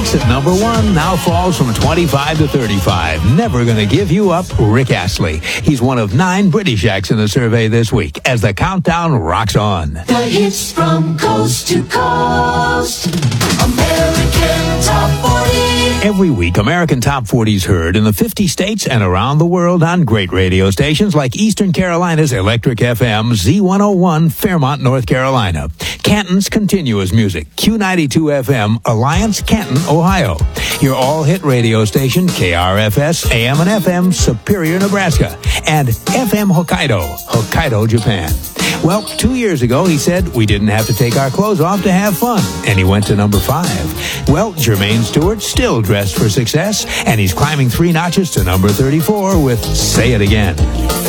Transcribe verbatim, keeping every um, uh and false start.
weeks at number one, now falls from twenty-five to thirty-five. Never Gonna Give You Up, Rick Astley. He's one of nine British acts in the survey this week as the countdown rocks on. The hits from coast to coast. American Top forty. Every week, American Top forty is heard in the fifty states and around the world on great radio stations like Eastern Carolina's Electric F M, Z one oh one, Fairmont, North Carolina. Canton's Continuous Music, Q ninety-two F M, Alliance, Canton, Ohio. Your all-hit radio station, K R F S, A M and F M, Superior, Nebraska. And F M Hokkaido, Hokkaido, Japan. Well, two years ago, he said we didn't have to take our clothes off to have fun, and he went to number five. Well, Jermaine Stewart still dressed for success, and he's climbing three notches to number thirty-four with Say It Again.